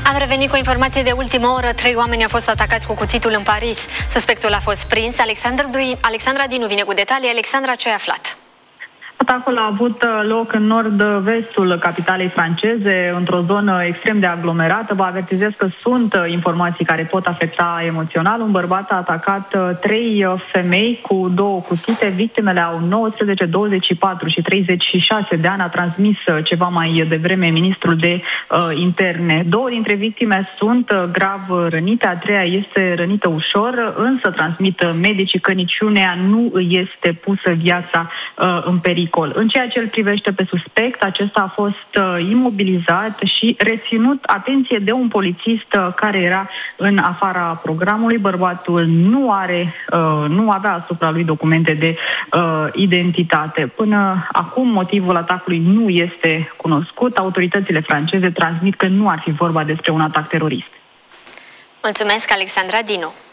Am revenit cu informații de ultimă oră. 3 oameni au fost atacați cu cuțitul în Paris. Suspectul a fost prins. Alexandra Dinu vine cu detalii. Alexandra, ce ai aflat? Atacul a avut loc în nord-vestul capitalei franceze, într-o zonă extrem de aglomerată. Vă avertizez că sunt informații care pot afecta emoțional. Un bărbat a atacat 3 femei cu 2 cuțite. Victimele au 19, 24 și 36 de ani. A transmis ceva mai devreme ministrul de interne. 2 dintre victime sunt grav rănite, a 3-a este rănită ușor, însă transmit medicii că niciunea nu îi este pusă viața în pericol. În ceea ce îl privește pe suspect, acesta a fost imobilizat și reținut, atenție, de un polițist care era în afara programului. Bărbatul nu avea asupra lui documente de identitate. Până acum, motivul atacului nu este cunoscut. Autoritățile franceze transmit că nu ar fi vorba despre un atac terorist. Mulțumesc, Alexandra Dinu.